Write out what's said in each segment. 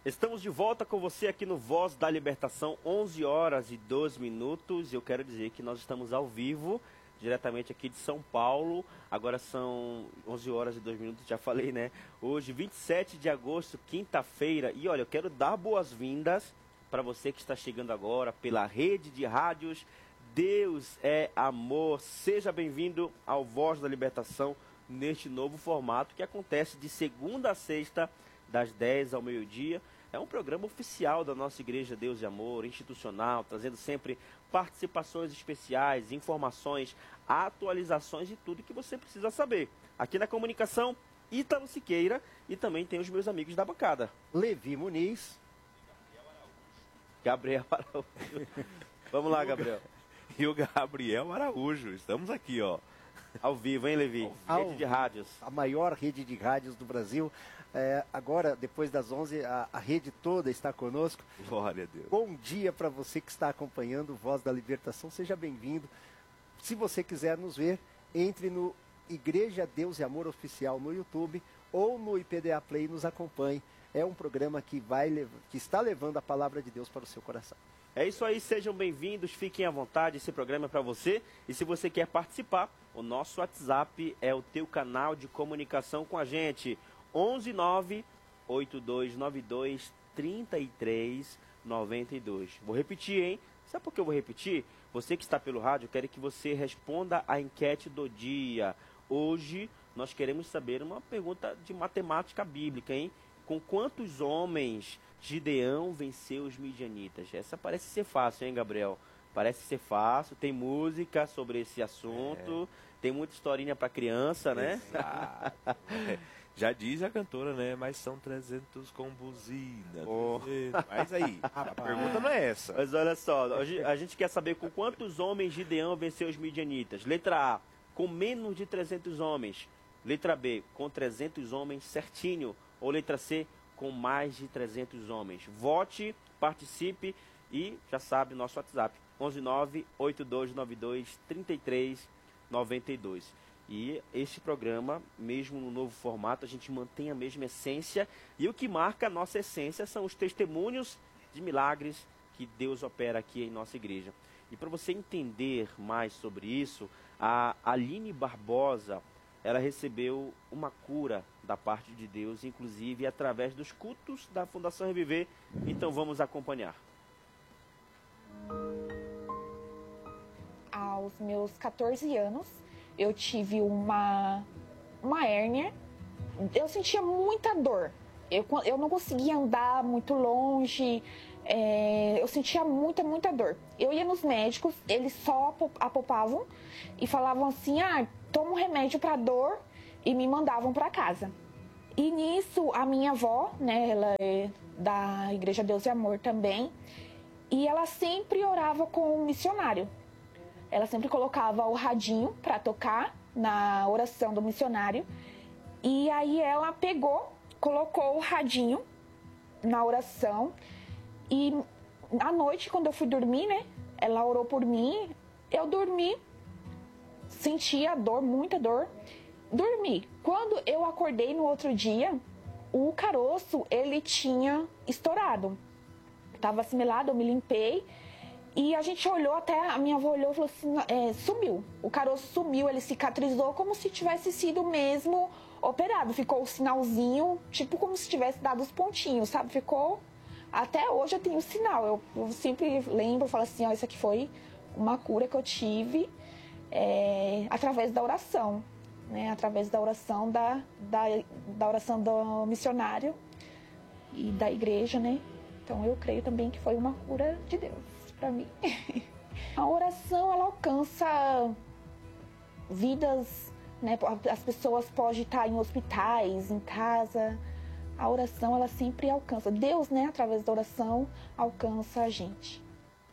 Estamos de volta com você aqui no Voz da Libertação, 11 horas e 2 minutos. Eu quero dizer que nós estamos ao vivo, diretamente aqui de São Paulo. Agora são 11 horas e 2 minutos, já falei, né? Hoje, 27 de agosto, quinta-feira. E olha, eu quero dar boas-vindas para você que está chegando agora pela rede de rádios Deus é Amor. Seja bem-vindo ao Voz da Libertação, neste novo formato que acontece de segunda a sexta, das 10 ao meio-dia. É um programa oficial da nossa Igreja Deus e Amor, institucional, trazendo sempre participações especiais, informações, atualizações e tudo que você precisa saber. Aqui na comunicação, Ítalo Siqueira, e também tem os meus amigos da bancada. Levi Muniz. Gabriel Araújo. Vamos lá, Gabriel. E o Gabriel Araújo. Estamos aqui, ó. Ao vivo, hein, Levi? Rede de rádios. A maior rede de rádios do Brasil. Agora, depois das 11, a rede toda está conosco. Glória a Deus. Bom dia para você que está acompanhando o Voz da Libertação. Seja bem-vindo. Se você quiser nos ver, entre no Igreja Deus e Amor Oficial no YouTube ou no IPDA Play, nos acompanhe. É um programa que está levando a palavra de Deus para o seu coração. É isso aí, sejam bem-vindos, fiquem à vontade, esse programa é para você. E se você quer participar, o nosso WhatsApp é o teu canal de comunicação com a gente. 119-8292-3392. Vou repetir, hein? Sabe por que eu vou repetir? Você que está pelo rádio, eu quero que você responda a enquete do dia. Hoje, nós queremos saber uma pergunta de matemática bíblica, hein? Com quantos homens Gideão venceu os midianitas? Essa parece ser fácil, hein, Gabriel? Parece ser fácil, tem música sobre esse assunto, tem muita historinha para criança, né? Já diz a cantora, né? Mas são 300 com buzina. Oh. Mas aí, a pergunta não é essa. Mas olha só, a gente quer saber com quantos homens Gideão venceu os midianitas. Letra A, com menos de 300 homens. Letra B, com 300 homens certinho. Ou letra C, com mais de 300 homens. Vote, participe e já sabe, nosso WhatsApp, 119-8292-3392. E este programa, mesmo no novo formato, a gente mantém a mesma essência. E o que marca a nossa essência são os testemunhos de milagres que Deus opera aqui em nossa igreja. E para você entender mais sobre isso, a Aline Barbosa, ela recebeu uma cura da parte de Deus, inclusive através dos cultos da Fundação Reviver. Então vamos acompanhar. Aos meus 14 anos, eu tive uma hérnia. Eu sentia muita dor. Eu não conseguia andar muito longe. Eu sentia muita dor. Eu ia nos médicos, eles só apalpavam e falavam assim: toma um remédio para dor, e me mandavam para casa. E nisso, a minha avó, né, ela é da Igreja Deus e Amor também, e ela sempre orava com um missionário. Ela sempre colocava o radinho para tocar na oração do missionário, e aí ela colocou o radinho na oração, e à noite, quando eu fui dormir, né, ela orou por mim, eu dormi, sentia dor, muita dor, dormi. Quando eu acordei no outro dia, o caroço, ele tinha estourado. Estava assimilado, eu me limpei e a gente olhou, até a minha avó olhou e falou assim, sumiu. O caroço sumiu, ele cicatrizou como se tivesse sido mesmo operado. Ficou o sinalzinho, tipo como se tivesse dado os pontinhos, sabe? Ficou... Até hoje eu tenho o sinal. Eu sempre lembro, falo assim, isso aqui foi uma cura que eu tive através da oração, né? Através da oração da oração do missionário e da igreja, né? Então eu creio também que foi uma cura de Deus para mim. A oração, ela alcança vidas, né? As pessoas podem estar em hospitais, em casa. A oração, ela sempre alcança. Deus, né, através da oração, alcança a gente.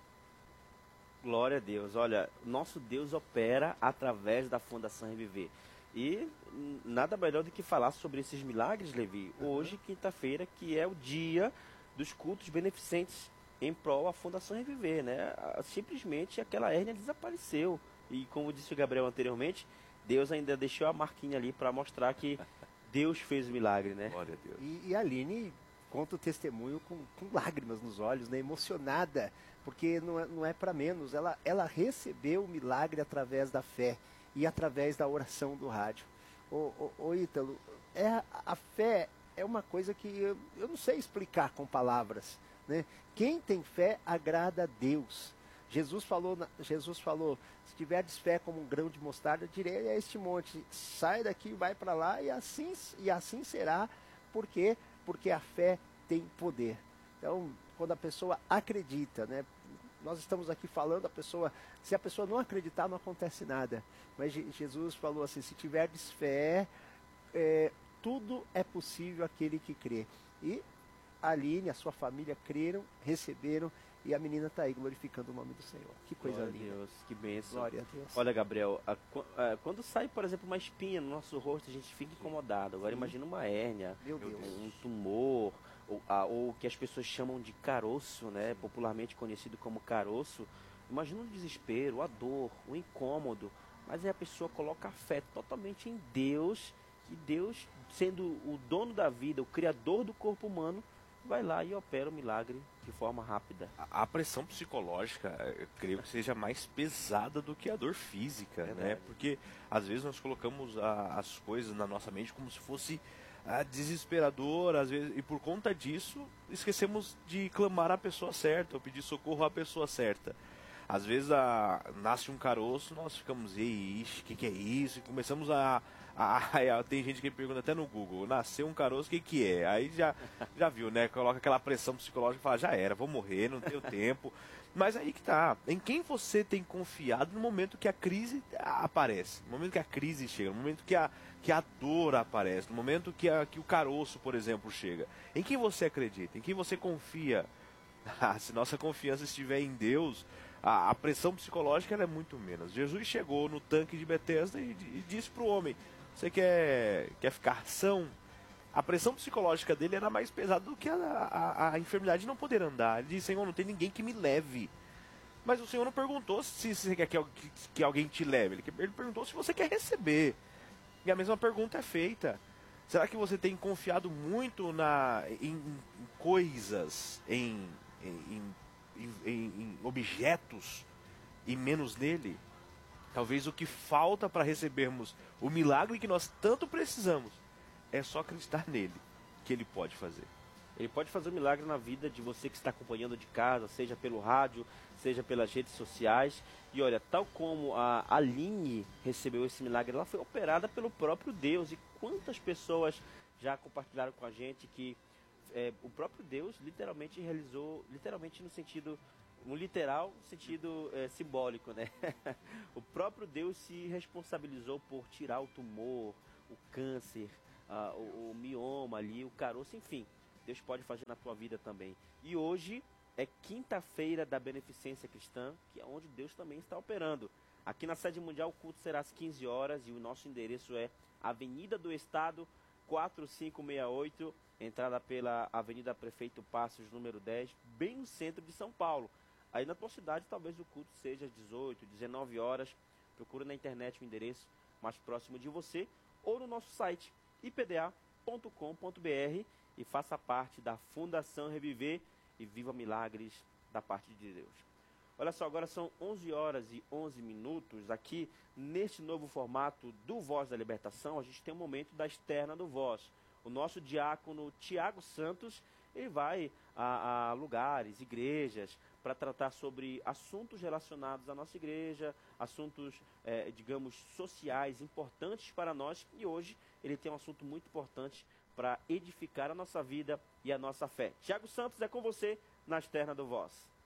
Glória a Deus. Olha, nosso Deus opera através da Fundação Reviver. E nada melhor do que falar sobre esses milagres, Levi. Hoje, quinta-feira, que é o dia dos cultos beneficentes em prol da Fundação Reviver, né? Simplesmente aquela hérnia desapareceu. E como disse o Gabriel anteriormente, Deus ainda deixou a marquinha ali para mostrar que Deus fez o milagre, né? Glória a Deus. E a Aline conta o testemunho com lágrimas nos olhos, né? Emocionada, porque não é para menos. Ela recebeu o milagre através da fé e através da oração do rádio. Ô Ítalo, a fé é uma coisa que eu não sei explicar com palavras, né? Quem tem fé agrada a Deus. Jesus falou, se tiverdes fé como um grão de mostarda, direi a este monte, sai daqui, vai para lá, e assim será. Por quê? Porque a fé tem poder. Então, quando a pessoa acredita, né? Nós estamos aqui falando, se a pessoa não acreditar, não acontece nada. Mas Jesus falou assim, se tiverdes fé, tudo é possível àquele que crê. E a Aline, a sua família creram, receberam, e a menina está aí glorificando o nome do Senhor. Que coisa Glória linda. a Deus, que bênção. Glória a Deus. Olha, Gabriel, quando sai, por exemplo, uma espinha no nosso rosto, a gente fica incomodado. Agora imagina uma hérnia, Meu Deus. um tumor, ou que as pessoas chamam de caroço, né? Popularmente conhecido como caroço. Imagina o desespero, a dor, o incômodo. Mas aí a pessoa coloca a fé totalmente em Deus, e Deus, sendo o dono da vida, o criador do corpo humano, vai lá e opera o milagre de forma rápida. A pressão psicológica, eu creio que seja mais pesada do que a dor física, né? Porque às vezes nós colocamos as coisas na nossa mente como se fosse desesperador, às vezes, e por conta disso esquecemos de clamar a pessoa certa, ou pedir socorro à pessoa certa. Às vezes nasce um caroço, nós ficamos, ixi, que é isso? E começamos tem gente que pergunta até no Google, nasceu um caroço, o que é? Aí já viu, né? Coloca aquela pressão psicológica e fala, já era, vou morrer, não tenho tempo. Mas aí que tá, em quem você tem confiado no momento que a crise aparece, no momento que a crise chega, no momento que a dor aparece, no momento que o caroço, por exemplo, chega. Em quem você acredita? Em quem você confia? Se nossa confiança estiver em Deus, a pressão psicológica ela é muito menos. Jesus chegou no tanque de Betesda e disse para o homem, você quer ficar são? A pressão psicológica dele era mais pesada do que a enfermidade de não poder andar. Ele disse, Senhor, não tem ninguém que me leve. Mas o Senhor não perguntou se você quer que alguém te leve. Ele perguntou se você quer receber. E a mesma pergunta é feita. Será que você tem confiado muito em coisas, em objetos e menos nele? Talvez o que falta para recebermos o milagre que nós tanto precisamos é só acreditar nele, que ele pode fazer. Ele pode fazer um milagre na vida de você que está acompanhando de casa, seja pelo rádio, seja pelas redes sociais. E olha, tal como a Aline recebeu esse milagre, ela foi operada pelo próprio Deus. E quantas pessoas já compartilharam com a gente que o próprio Deus literalmente realizou, literalmente no sentido, um literal sentido simbólico, né? O próprio Deus se responsabilizou por tirar o tumor, o câncer, o mioma ali, o caroço, enfim. Deus pode fazer na tua vida também. E hoje é quinta-feira da Beneficência Cristã, que é onde Deus também está operando. Aqui na sede mundial o culto será às 15 horas e o nosso endereço é Avenida do Estado, 4568, entrada pela Avenida Prefeito Passos, número 10, bem no centro de São Paulo. Aí na tua cidade talvez o culto seja às 18, 19 horas. Procura na internet o endereço mais próximo de você ou no nosso site ipda.com.br e faça parte da Fundação Reviver e viva milagres da parte de Deus. Olha só, agora são 11 horas e 11 minutos. Aqui, neste novo formato do Voz da Libertação, a gente tem um momento da externa do Voz. O nosso diácono Tiago Santos, ele vai a lugares, igrejas, para tratar sobre assuntos relacionados à nossa igreja, assuntos, digamos, sociais importantes para nós. E hoje ele tem um assunto muito importante para edificar a nossa vida e a nossa fé. Tiago Santos, é com você na externa do Voz.